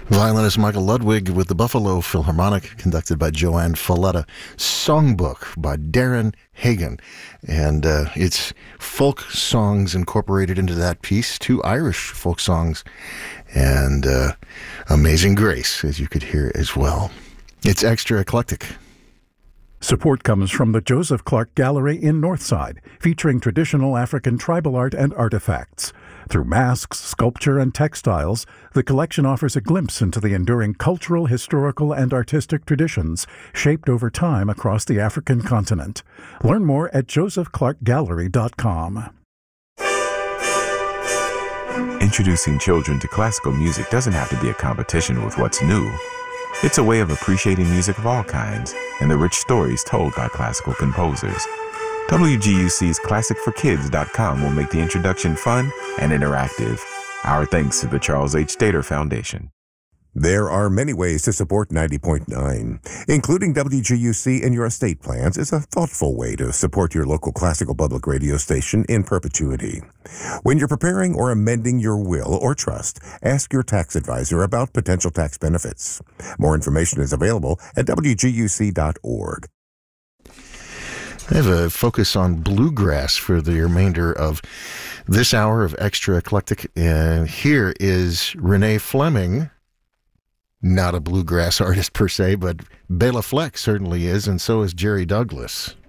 Violinist Michael Ludwig with the Buffalo Philharmonic, conducted by Joanne Falletta. Songbook by Darren Hagen. And it's folk songs incorporated into that piece, 2 Irish folk songs, and Amazing Grace, as you could hear as well. It's extra eclectic. Support comes from the Joseph Clark Gallery in Northside, featuring traditional African tribal art and artifacts. Through masks, sculpture, and textiles, the collection offers a glimpse into the enduring cultural, historical, and artistic traditions shaped over time across the African continent. Learn more at josephclarkgallery.com. Introducing children to classical music doesn't have to be a competition with what's new. It's a way of appreciating music of all kinds and the rich stories told by classical composers. WGUC's ClassicForKids.com will make the introduction fun and interactive. Our thanks to the Charles H. Stater Foundation. There are many ways to support 90.9. Including WGUC in your estate plans is a thoughtful way to support your local classical public radio station in perpetuity. When you're preparing or amending your will or trust, ask your tax advisor about potential tax benefits. More information is available at WGUC.org. I have a focus on bluegrass for the remainder of this hour of Extra Eclectic. And here is Renee Fleming. Not a bluegrass artist per se, but Bela Fleck certainly is, and so is Jerry Douglas.